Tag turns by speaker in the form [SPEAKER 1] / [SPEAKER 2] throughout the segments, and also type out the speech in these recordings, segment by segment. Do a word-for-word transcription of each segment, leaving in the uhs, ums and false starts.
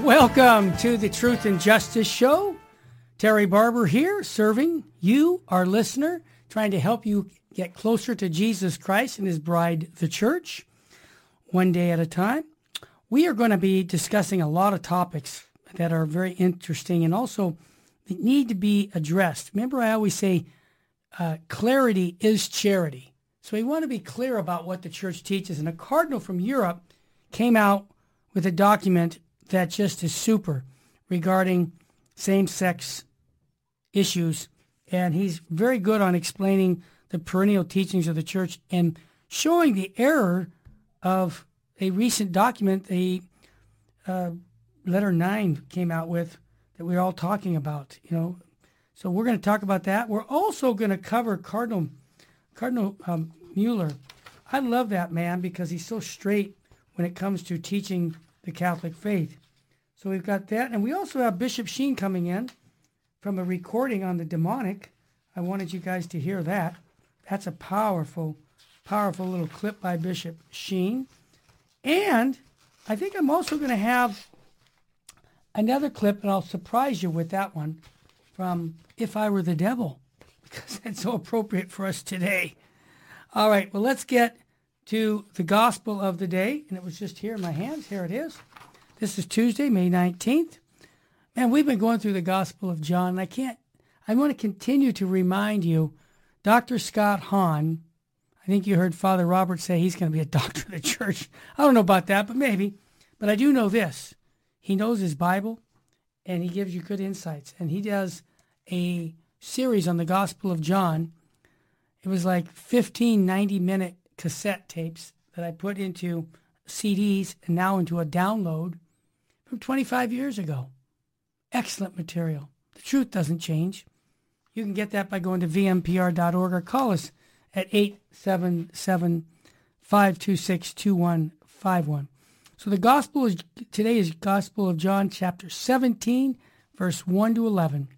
[SPEAKER 1] Welcome to the Truth and Justice Show. Terry Barber here, serving you, our listener, trying to help you get closer to Jesus Christ and his bride, the church, one day at a time. We are going to be discussing a lot of topics that are very interesting and also that need to be addressed. Remember, I always say uh, clarity is charity. So we want to be clear about what the church teaches. And a cardinal from Europe came out with a document that just is super regarding same-sex issues. And he's very good on explaining the perennial teachings of the church and showing the error of a recent document, a uh, letter nine came out with that we're all talking about, you know. So we're going to talk about that. We're also going to cover Cardinal Cardinal um, Mueller. I love that man because he's so straight when it comes to teaching the Catholic faith. So we've got that. And we also have Bishop Sheen coming in from a recording on the demonic. I wanted you guys to hear that. That's a powerful, powerful little clip by Bishop Sheen. And I think I'm also going to have another clip, and I'll surprise you with that one, from If I Were the Devil, because that's so appropriate for us today. All right, well, let's get to the gospel of the day. And it was just here in my hands. Here it is. This is Tuesday, May nineteenth. And we've been going through the Gospel of John. And I can't, I want to continue to remind you, Doctor Scott Hahn, I think you heard Father Robert say he's going to be a doctor of the church. I don't know about that, but maybe. But I do know this. He knows his Bible, and he gives you good insights. And he does a series on the Gospel of John. It was like fifteen ninety-minute cassette tapes that I put into C Ds and now into a download from twenty-five years ago. Excellent material. The truth doesn't change. You can get that by going to v m p r dot org or call us at eight seven seven, five two six, two one five one. So the gospel is today is Gospel of John, chapter seventeen, verse one to eleven.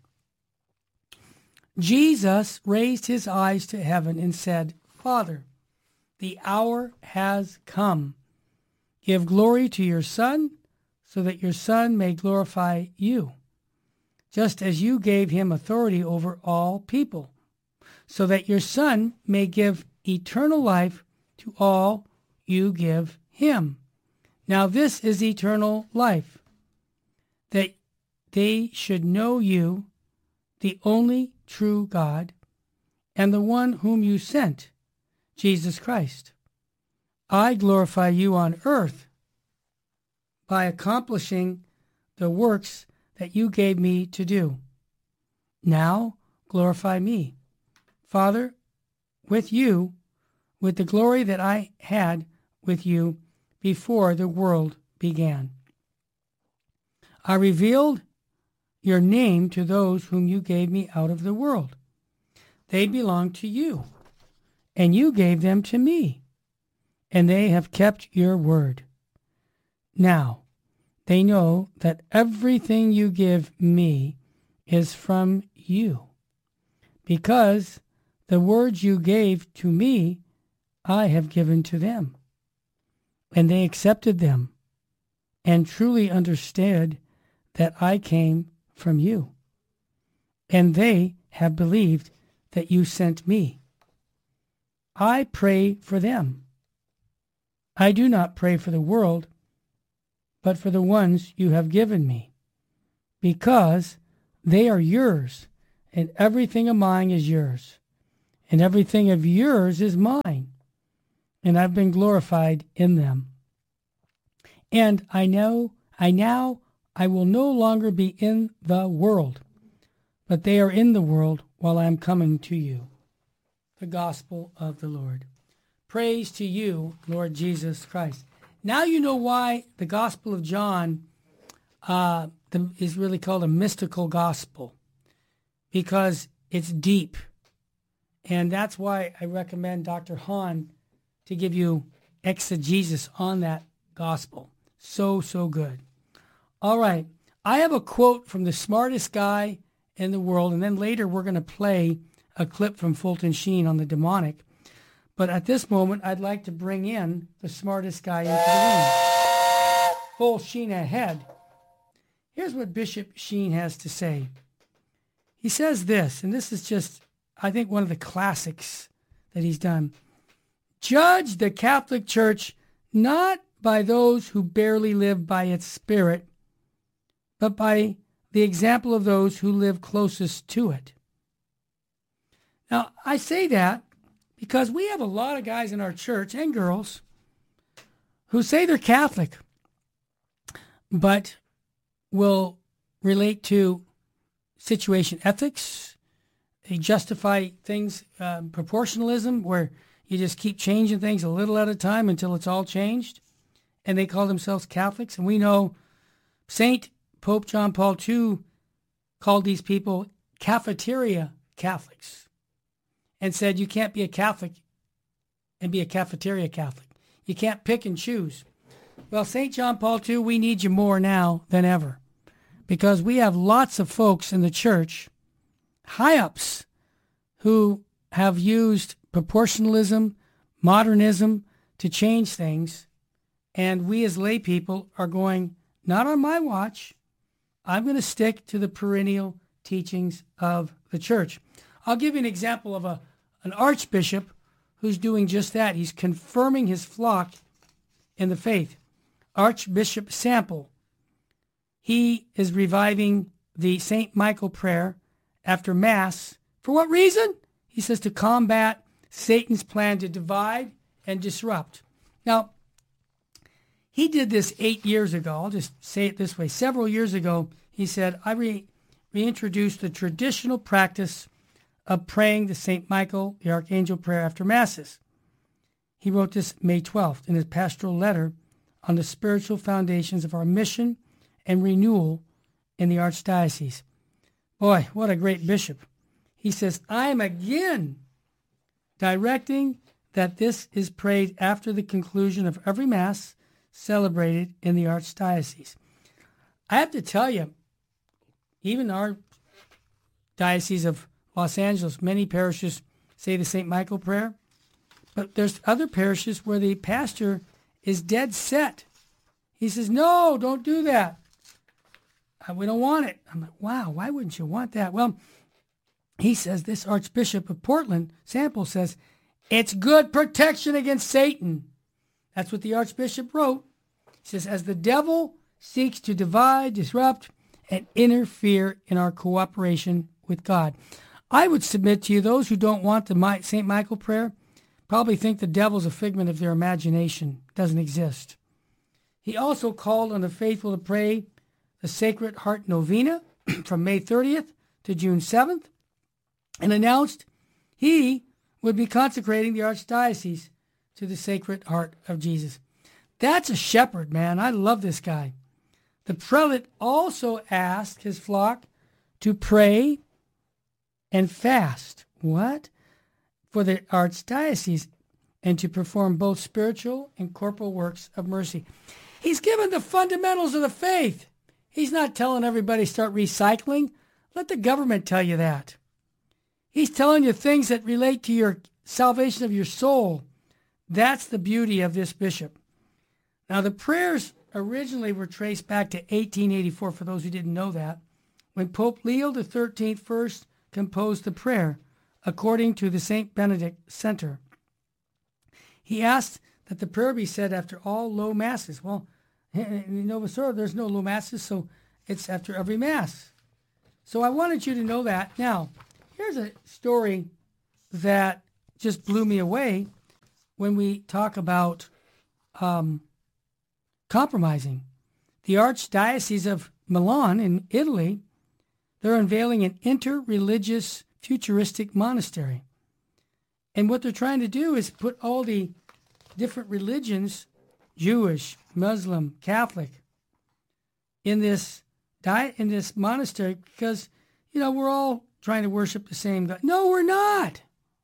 [SPEAKER 1] Jesus raised his eyes to heaven and said, Father, the hour has come. Give glory to your Son, so that your Son may glorify you, just as you gave him authority over all people, so that your Son may give eternal life to all you give him. Now this is eternal life, that they should know you, the only true God, and the one whom you sent, Jesus Christ. I glorify you on earth by accomplishing the works that you gave me to do. Now glorify me, Father, with you, with the glory that I had with you before the world began. I revealed your name to those whom you gave me out of the world. They belong to you, and you gave them to me, and they have kept your word. Now they know that everything you give me is from you, because the words you gave to me I have given to them, and they accepted them and truly understood that I came from you, and they have believed that you sent me. I pray for them. I do not pray for the world, but for the ones you have given me, because they are yours, and everything of mine is yours, and everything of yours is mine, and I've been glorified in them. And I know, I now, I will no longer be in the world, but they are in the world while I am coming to you. The Gospel of the Lord. Praise to you, Lord Jesus Christ. Now you know why the Gospel of John uh, the, is really called a mystical gospel, because it's deep. And that's why I recommend Doctor Hahn to give you exegesis on that gospel. So, so good. All right. I have a quote from the smartest guy in the world, and then later we're going to play a clip from Fulton Sheen on the demonic. But at this moment, I'd like to bring in the smartest guy into the room. Full Sheen ahead. Here's what Bishop Sheen has to say. He says this, and this is just, I think, one of the classics that he's done. Judge the Catholic Church not by those who barely live by its spirit, but by the example of those who live closest to it. Now, I say that because we have a lot of guys in our church and girls who say they're Catholic, but will relate to situation ethics. They justify things, uh, proportionalism, where you just keep changing things a little at a time until it's all changed. And they call themselves Catholics. And we know Saint Pope John Paul the Second called these people cafeteria Catholics and said you can't be a Catholic and be a cafeteria Catholic. You can't pick and choose. Well, Saint John Paul the Second, we need you more now than ever because we have lots of folks in the church, high-ups, who have used proportionalism, modernism to change things, and we as lay people are going, not on my watch. I'm going to stick to the perennial teachings of the church. I'll give you an example of a an archbishop who's doing just that. He's confirming his flock in the faith. Archbishop Sample. He is reviving the Saint Michael prayer after Mass. For what reason? He says to combat Satan's plan to divide and disrupt. Now, he did this eight years ago. I'll just say it this way. Several years ago, he said, I re- reintroduced the traditional practice of praying the Saint Michael, the Archangel prayer after Masses. He wrote this May twelfth in his pastoral letter on the spiritual foundations of our mission and renewal in the Archdiocese. Boy, what a great bishop. He says, I am again directing that this is prayed after the conclusion of every Mass celebrated in the Archdiocese. I have to tell you, even our Diocese of Los Angeles, many parishes say the Saint Michael prayer, but there's other parishes where the pastor is dead set. He says, no, don't do that. We don't want it. I'm like, wow, why wouldn't you want that? Well, he says, this Archbishop of Portland, Sample, says, it's good protection against Satan. That's what the Archbishop wrote. He says, as the devil seeks to divide, disrupt, and interfere in our cooperation with God. I would submit to you, those who don't want the Saint Michael prayer probably think the devil's a figment of their imagination. It doesn't exist. He also called on the faithful to pray the Sacred Heart Novena from May thirtieth to June seventh, and announced he would be consecrating the Archdiocese to the Sacred Heart of Jesus. That's a shepherd, man. I love this guy. The prelate also asked his flock to pray and fast. What? For the Archdiocese, and to perform both spiritual and corporal works of mercy. He's given the fundamentals of the faith. He's not telling everybody start recycling. Let the government tell you that. He's telling you things that relate to your salvation of your soul. That's the beauty of this bishop. Now, the prayers originally were traced back to eighteen eighty-four, for those who didn't know that, when Pope Leo the thirteenth first composed the prayer, according to the Saint Benedict Center. He asked that the prayer be said after all low masses. Well, in Nova Soror, there's no low masses, so it's after every Mass. So I wanted you to know that. Now, here's a story that just blew me away when we talk about um, compromising. The Archdiocese of Milan in Italy, they're unveiling an inter-religious futuristic monastery. And what they're trying to do is put all the different religions, Jewish, Muslim, Catholic, in this di- in this monastery because, you know, we're all trying to worship the same God. No, we're not.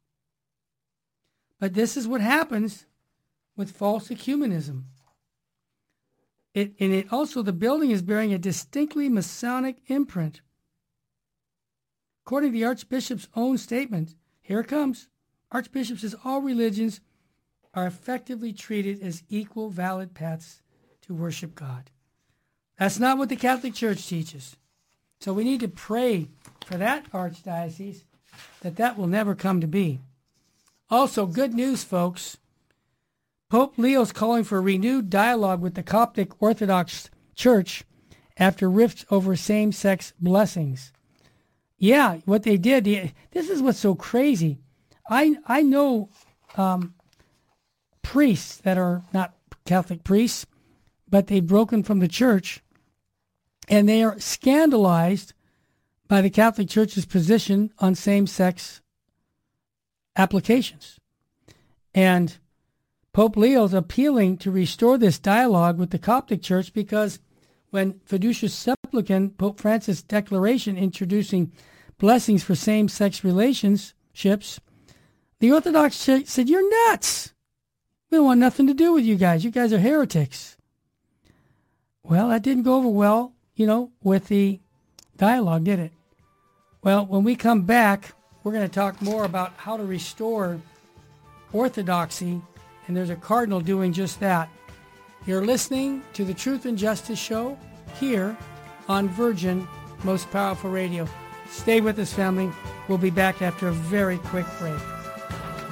[SPEAKER 1] But this is what happens with false ecumenism. It, and it also, the building is bearing a distinctly Masonic imprint. According to the Archbishop's own statement, here it comes. Archbishop says all religions are effectively treated as equal valid paths to worship God. That's not what the Catholic Church teaches. So we need to pray for that archdiocese that that will never come to be. Also, good news, folks. Pope Leo's calling for a renewed dialogue with the Coptic Orthodox Church after rifts over same-sex blessings. Yeah, what they did, this is what's so crazy. I I know um, priests that are not Catholic priests, but they've broken from the church, and they are scandalized by the Catholic Church's position on same-sex applications. And Pope Leo's appealing to restore this dialogue with the Coptic Church because when Fiducius Supplicans, Pope Francis' declaration introducing blessings for same-sex relationships, the Orthodox Church said, "You're nuts. We don't want nothing to do with you guys. You guys are heretics." Well, that didn't go over well, you know, with the dialogue, did it? Well, when we come back, we're going to talk more about how to restore orthodoxy, and there's a cardinal doing just that. You're listening to the Truth and Justice Show here on Virgin Most Powerful Radio. Stay with us, family. We'll be back after a very quick break.